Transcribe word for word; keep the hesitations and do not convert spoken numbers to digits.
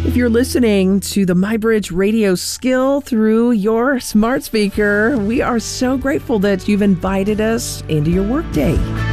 If you're listening to the MyBridge radio skill through your smart speaker, we are so grateful that you've invited us into your workday.